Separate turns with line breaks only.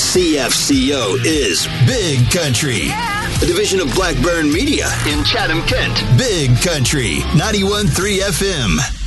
CFCO is Big Country. A division of Blackburn Media in Chatham, Kent. Big Country, 91.3 FM.